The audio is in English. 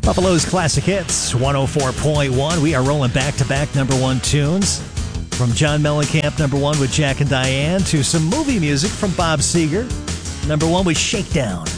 Buffalo's Classic Hits, 104.1. We are rolling back-to-back number one tunes. From John Mellencamp, number one with Jack and Diane, to some movie music from Bob Seger. Number one with Shakedown.